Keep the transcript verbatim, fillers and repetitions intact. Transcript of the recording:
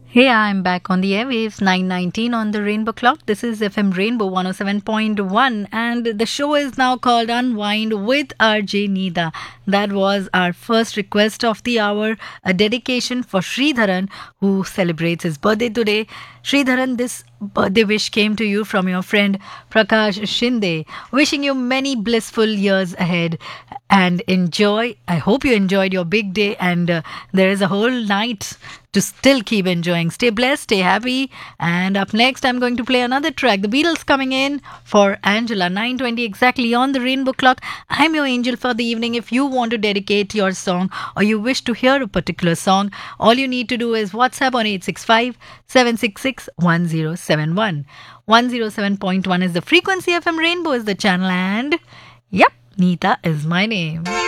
Hey, I'm back on the airwaves, nine nineteen on the Rainbow Clock. This is F M Rainbow one oh seven point one, and the show is now called Unwind with R J Nida. That was our first request of the hour, a dedication for Sridharan, who celebrates his birthday today. Sridharan, this birthday wish came to you from your friend Prakash Shinde, wishing you many blissful years ahead and enjoy. I hope you enjoyed your big day, and uh, there is a whole night to still keep enjoying. Stay blessed, stay happy. And up next, I'm going to play another track. The Beatles coming in for Angela, nine twenty exactly on the Rainbow Clock. I'm your angel for the evening. If you want to dedicate your song or you wish to hear a particular song, all you need to do is WhatsApp on eight six five, seven six six, one zero seven one. one oh seven point one is the frequency. F M Rainbow is the channel, and yep, Neeta is my name.